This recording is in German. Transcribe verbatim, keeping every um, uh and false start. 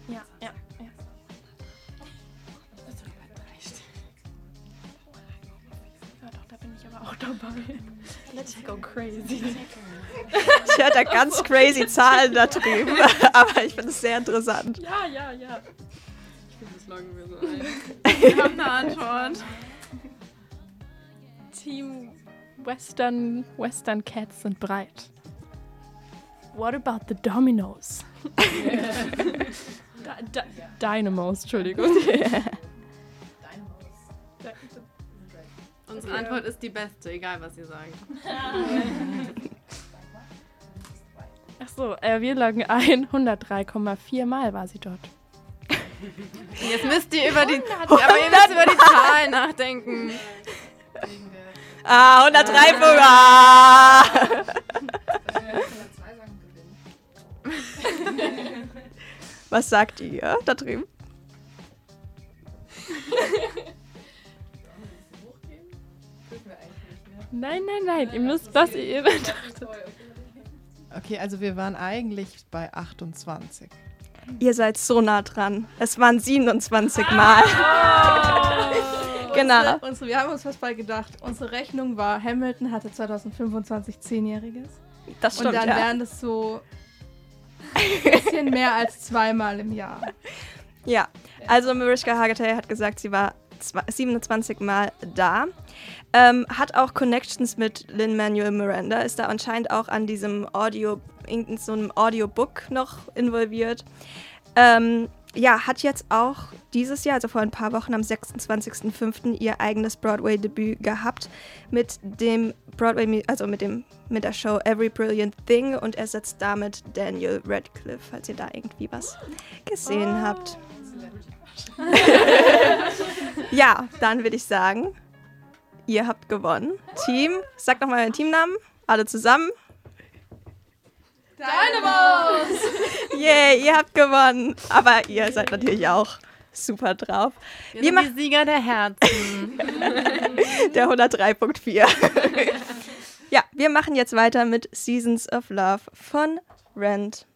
Ja, ja, ja. Ja, doch, da bin ich aber auch dabei. Let's go crazy. Ich höre da ganz crazy Zahlen da drüben, aber ich finde es sehr interessant. Ja, ja, ja. Ich finde, das loggen wir so ein. Wir haben eine Antwort. Team Western, Western Cats sind breit. What about the Dominos? da, da, Dynamos, Entschuldigung. Unsere Antwort ist die beste, egal was ihr sagt. Ach so, äh, wir loggen ein. hundertdrei Komma vier Mal war sie dort. Jetzt müsst ihr über die, aber ihr müsst über die Zahlen nachdenken. Ah, hundertdrei Punkte. Ah. Was sagt ihr da drüben? Nein, nein, nein. Ihr müsst, was ihr dachtet. Okay, also wir waren eigentlich bei achtundzwanzig. Ihr seid so nah dran. Es waren siebenundzwanzig Mal. Oh. Genau. Unsere, unsere, wir haben uns was bei gedacht. Unsere Rechnung war, Hamilton hatte zwanzig fünfundzwanzig Zehnjähriges. Das stimmt, Und dann ja. wären das so ein bisschen mehr als zweimal im Jahr. Ja, also Mariska Hargitay hat gesagt, sie war siebenundzwanzig Mal da. Ähm, hat auch Connections mit Lin-Manuel Miranda, ist da anscheinend auch an diesem Audio, in so einem Audiobook noch involviert. Ähm, ja, hat jetzt auch dieses Jahr, also vor ein paar Wochen am sechsundzwanzigsten fünften ihr eigenes Broadway-Debüt gehabt mit dem Broadway, also mit dem mit der Show Every Brilliant Thing und ersetzt damit Daniel Radcliffe, falls ihr da irgendwie was gesehen oh. habt. Ja, dann würde ich sagen, ihr habt gewonnen. Team, sagt nochmal euren Teamnamen, alle zusammen. Dynamos! Yay, ihr habt gewonnen. Aber ihr seid natürlich auch super drauf. Wir, Wir sind die Sieger der Herzen. Der hundertdrei Komma vier. Ja, wir machen jetzt weiter mit Seasons of Love von Rent.